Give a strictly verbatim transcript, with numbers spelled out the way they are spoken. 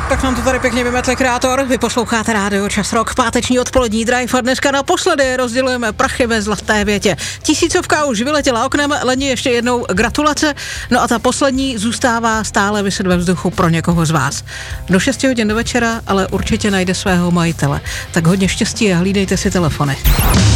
Tak nám to tady pěkně vymetl kreátor. Vy posloucháte rádio Čas Rock, páteční odpolední drive a dneska naposledy rozdělujeme prachy ve zlaté větě. Tisícovka už vyletěla oknem, Leni ještě jednou gratulace, no a ta poslední zůstává stále viset ve vzduchu pro někoho z vás. Do šesti hodin do večera, ale určitě najde svého majitele. Tak hodně štěstí a hlídejte si telefony.